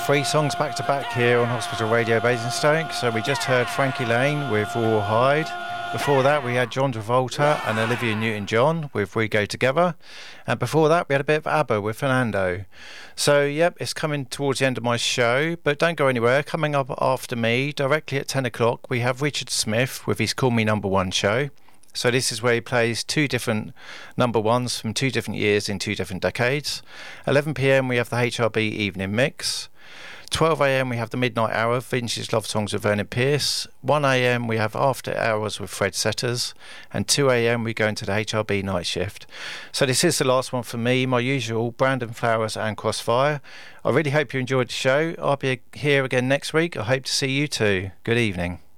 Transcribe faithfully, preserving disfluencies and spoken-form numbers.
Three songs back to back here on Hospital Radio Basingstoke. So we just heard Frankie Lane with Rawhide. Before that we had John Travolta and Olivia Newton-John with We Go Together. And before that we had a bit of ABBA with Fernando. So yep, it's coming towards the end of my show, but don't go anywhere. Coming up after me, directly at ten o'clock, we have Richard Smith with his Call Me Number One show. So this is where he plays two different number ones from two different years in two different decades. eleven p.m. we have the H R B Evening Mix. twelve a.m. we have the Midnight Hour, Vintage Love Songs with Vernon Pierce. one a.m. we have After Hours with Fred Setters. And two a.m. we go into the H R B Night Shift. So this is the last one for me, my usual Brandon Flowers and Crossfire. I really hope you enjoyed the show. I'll be here again next week. I hope to see you too. Good evening.